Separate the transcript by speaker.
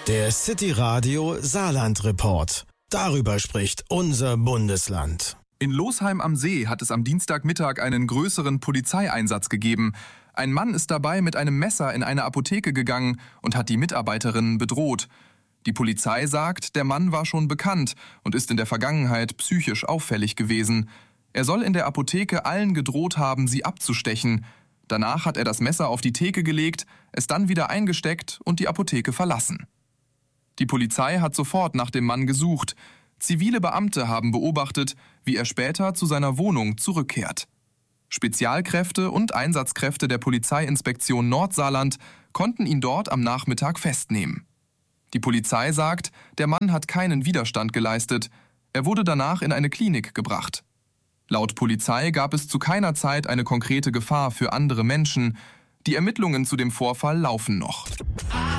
Speaker 1: Der City Radio Saarland Report. Darüber spricht unser Bundesland.
Speaker 2: In Losheim am See hat es am Dienstagmittag einen größeren Polizeieinsatz gegeben. Ein Mann ist dabei mit einem Messer in eine Apotheke gegangen und hat die Mitarbeiterinnen bedroht. Die Polizei sagt, der Mann war schon bekannt und ist in der Vergangenheit psychisch auffällig gewesen. Er soll in der Apotheke allen gedroht haben, sie abzustechen. Danach hat er das Messer auf die Theke gelegt, es dann wieder eingesteckt und die Apotheke verlassen. Die Polizei hat sofort nach dem Mann gesucht. Zivile Beamte haben beobachtet, wie er später zu seiner Wohnung zurückkehrt. Spezialkräfte und Einsatzkräfte der Polizeiinspektion Nordsaarland konnten ihn dort am Nachmittag festnehmen. Die Polizei sagt, der Mann hat keinen Widerstand geleistet. Er wurde danach in eine Klinik gebracht. Laut Polizei gab es zu keiner Zeit eine konkrete Gefahr für andere Menschen. Die Ermittlungen zu dem Vorfall laufen noch.